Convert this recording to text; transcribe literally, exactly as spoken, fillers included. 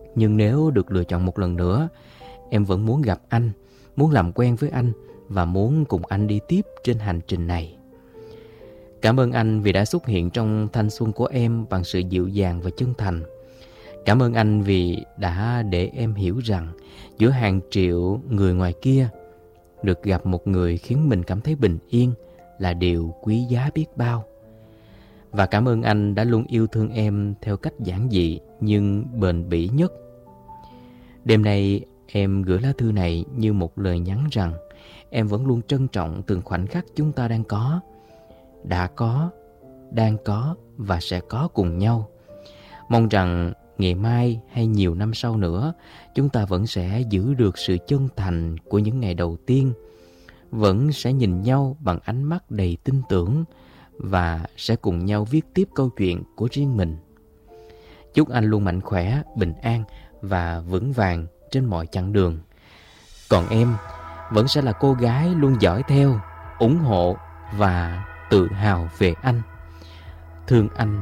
Nhưng nếu được lựa chọn một lần nữa, em vẫn muốn gặp anh, muốn làm quen với anh và muốn cùng anh đi tiếp trên hành trình này. Cảm ơn anh vì đã xuất hiện trong thanh xuân của em bằng sự dịu dàng và chân thành. Cảm ơn anh vì đã để em hiểu rằng giữa hàng triệu người ngoài kia, được gặp một người khiến mình cảm thấy bình yên là điều quý giá biết bao. Và cảm ơn anh đã luôn yêu thương em theo cách giản dị nhưng bền bỉ nhất. Đêm nay em gửi lá thư này như một lời nhắn rằng em vẫn luôn trân trọng từng khoảnh khắc chúng ta đang có, đã có, đang có và sẽ có cùng nhau. Mong rằng ngày mai hay nhiều năm sau nữa, chúng ta vẫn sẽ giữ được sự chân thành của những ngày đầu tiên, vẫn sẽ nhìn nhau bằng ánh mắt đầy tin tưởng và sẽ cùng nhau viết tiếp câu chuyện của riêng mình. Chúc anh luôn mạnh khỏe, bình an và vững vàng trên mọi chặng đường. Còn em vẫn sẽ là cô gái luôn dõi theo, ủng hộ và tự hào về anh. Thương anh